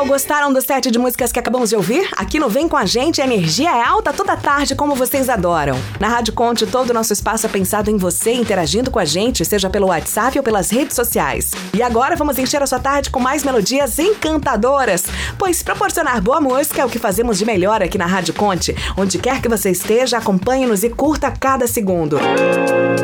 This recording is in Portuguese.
pessoal, gostaram do set de músicas que acabamos de ouvir? Aqui no Vem Com a Gente, a energia é alta toda tarde, como vocês adoram. Na Rádio Conte, todo o nosso espaço é pensado em você, interagindo com a gente, seja pelo WhatsApp ou pelas redes sociais. E agora vamos encher a sua tarde com mais melodias encantadoras, pois proporcionar boa música é o que fazemos de melhor aqui na Rádio Conte. Onde quer que você esteja, acompanhe-nos e curta cada segundo.